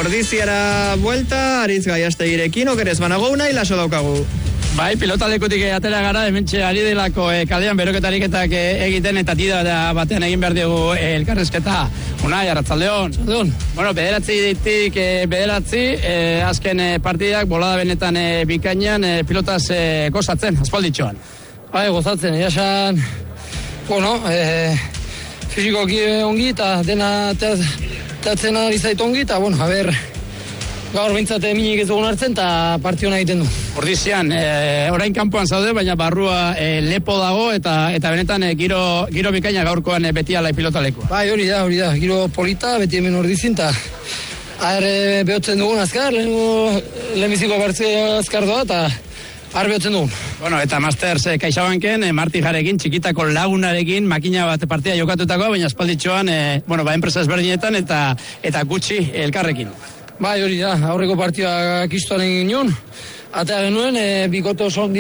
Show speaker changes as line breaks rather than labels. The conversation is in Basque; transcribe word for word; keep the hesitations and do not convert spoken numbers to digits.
Ordiziara buelta, Aritz Gaiastegirekin, okerez banago unai, laso daukagu.
Bai, pilota lekutik atera gara, hementxe ari delako e, kalean beroketariketak e, egiten eta tida batean egin behar dugu e, elkarrezketa. Unai, arratzaldeon.
Arratzaldeon.
Bueno, bederatzi ditik e, bederatzi, e, azken e, partidak, bolada benetan e, bikainan, e, pilotaz e, gozatzen, aspalditxoan.
Bai, gozatzen, jasan, bueno, e, fizikoki ongi eta dena teatzen ari zaitu ongi, eta, bueno, a ber, gaur bintzate minik ez dugun hartzen, eta partiona egiten du.
Ordizian, e, orain kanpoan zaude, baina barrua e, lepo dago, eta eta benetan e, giro, giro bikaina gaurkoan e, beti ala pilota leku.
Bai, hori da, hori da, giro polita, beti hemen Ordizin, eta aher behotzen dugun azkar, lehenbiziko bertze azkar doa, eta aher behotzen dugun.
Bueno, eta Masters e, Kaixabanken, e, Marti Jarekin, txikitako lagunarekin, makina bat partida jokatutako, baina espalditxoan, e, bueno, ba, enpresa ezberdinetan, eta, eta gutxi elkarrekin.
Bai, hori da, aurreko partioak istuan egin nion, eta genuen, e, bikote oso